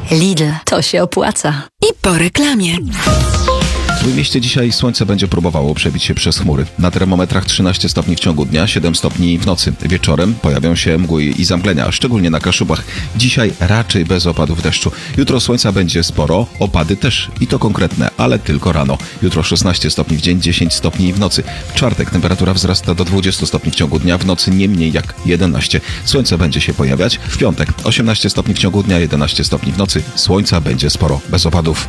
Lidl, to się opłaca. I po reklamie. W Trójmieście dzisiaj słońce będzie próbowało przebić się przez chmury. Na termometrach 13 stopni w ciągu dnia, 7 stopni w nocy. Wieczorem pojawią się mgły i zamglenia, szczególnie na Kaszubach. Dzisiaj raczej bez opadów deszczu. Jutro słońca będzie sporo, opady też i to konkretne, ale tylko rano. Jutro 16 stopni w dzień, 10 stopni w nocy. W czwartek temperatura wzrasta do 20 stopni w ciągu dnia, w nocy nie mniej jak 11. Słońce będzie się pojawiać. W piątek 18 stopni w ciągu dnia, 11 stopni w nocy. Słońca będzie sporo, bez opadów.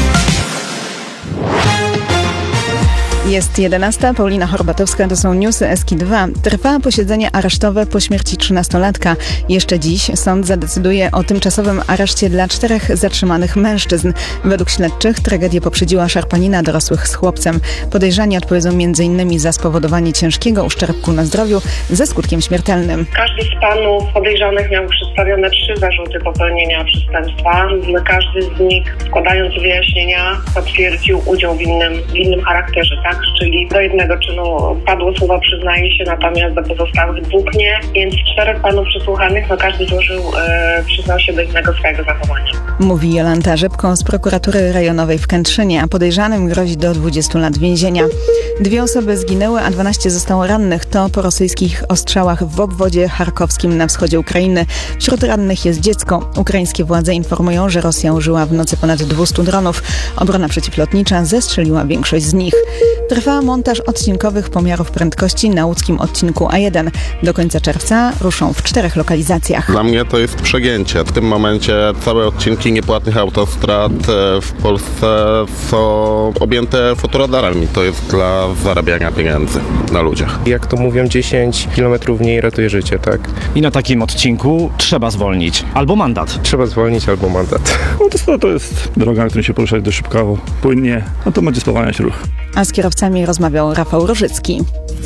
Jest 11. Paulina Horbatowska, to są newsy Eski2. Trwa posiedzenie aresztowe po śmierci 13-latka. Jeszcze dziś sąd zadecyduje o tymczasowym areszcie dla 4 zatrzymanych mężczyzn. Według śledczych tragedię poprzedziła szarpanina dorosłych z chłopcem. Podejrzani odpowiedzą m.in. za spowodowanie ciężkiego uszczerbku na zdrowiu ze skutkiem śmiertelnym. Każdy z panów podejrzanych miał przedstawione 3 zarzuty popełnienia przestępstwa. Każdy z nich, składając wyjaśnienia, potwierdził udział w innym charakterze, tak? Czyli do jednego czynu padło słowa przyznaje się, natomiast do pozostałych 2 nie, więc 4 panów przesłuchanych, każdy przyznał się do innego swojego zachowania. Mówi Jolanta Rzepko z prokuratury rejonowej w Kętrzynie, a podejrzanym grozi do 20 lat więzienia. 2 osoby zginęły, a 12 zostało rannych. To po rosyjskich ostrzałach w obwodzie charkowskim na wschodzie Ukrainy. Wśród rannych jest dziecko. Ukraińskie władze informują, że Rosja użyła w nocy ponad 200 dronów. Obrona przeciwlotnicza zestrzeliła większość z nich. Trwa montaż odcinkowych pomiarów prędkości na łódzkim odcinku A1. Do końca czerwca ruszą w 4 lokalizacjach. Dla mnie to jest przegięcie. W tym momencie całe odcinki niepłatnych autostrad w Polsce są objęte fotoradarami. To jest dla zarabiania pieniędzy na ludziach. Jak to mówią, 10 km mniej ratuje życie, tak? I na takim odcinku trzeba zwolnić. Albo mandat. Trzeba zwolnić albo mandat. To jest droga, na której się poruszać dość szybko, płynnie, a to będzie spowalniać ruch. A z kierowcami rozmawiał Rafał Różycki.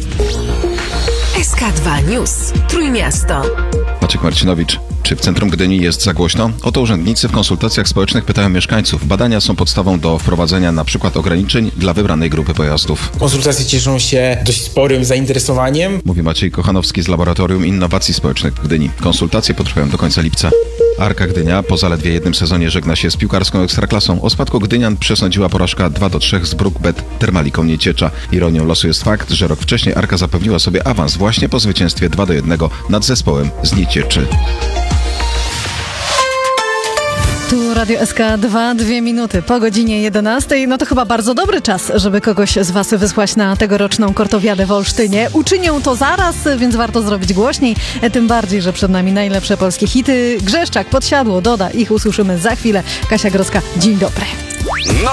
SK2 News. Trójmiasto. Maciek Marcinowicz. Czy w centrum Gdyni jest za głośno? Oto urzędnicy w konsultacjach społecznych pytają mieszkańców. Badania są podstawą do wprowadzenia np. ograniczeń dla wybranej grupy pojazdów. Konsultacje cieszą się dość sporym zainteresowaniem. Mówi Maciej Kochanowski z Laboratorium Innowacji Społecznych w Gdyni. Konsultacje potrwają do końca lipca. Arka Gdynia po zaledwie jednym sezonie żegna się z piłkarską ekstraklasą. O spadku Gdynian przesądziła porażka 2-3 z Brookbet Termaliką Nieciecza. Ironią losu jest fakt, że rok wcześniej Arka zapewniła sobie awans właśnie po zwycięstwie 2-1 nad zespołem z Niecieczy. Tu Radio SK2, 2 minuty po godzinie 11. No to chyba bardzo dobry czas, żeby kogoś z Was wysłać na tegoroczną kortowiadę w Olsztynie. Uczynią to zaraz, więc warto zrobić głośniej. Tym bardziej, że przed nami najlepsze polskie hity. Grzeszczak, Podsiadło, Doda. Ich usłyszymy za chwilę. Kasia Grodzka, dzień dobry.